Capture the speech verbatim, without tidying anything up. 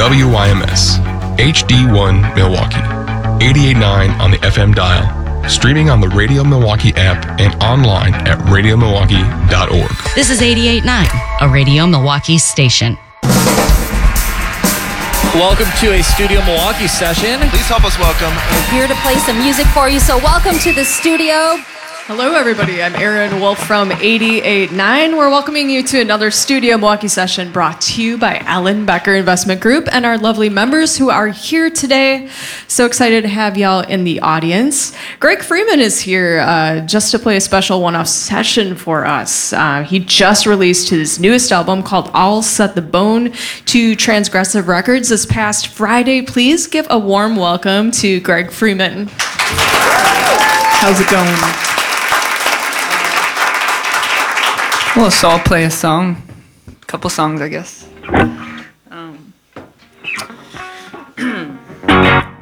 W Y M S, H D one Milwaukee, eighty-eight point nine on the F M dial, streaming on the Radio Milwaukee app and online at radio milwaukee dot org. This is eighty-eight point nine, a Radio Milwaukee station. Welcome to a Studio Milwaukee session. Please help us welcome. We're here to play some music for you, so welcome to the studio. Hello, everybody. I'm Erin Wolf from eighty-eight point nine. We're welcoming you to another Studio Milwaukee session brought to you by Allen Becker Investment Group and our lovely members who are here today. So excited to have y'all in the audience. Greg Freeman is here uh, just to play a special one-off session for us. Uh, he just released his newest album called I'll Set the Bone to Transgressive Records this past Friday. Please give a warm welcome to Greg Freeman. How's it going? Well, so I'll play a song, a couple songs, I guess. Um,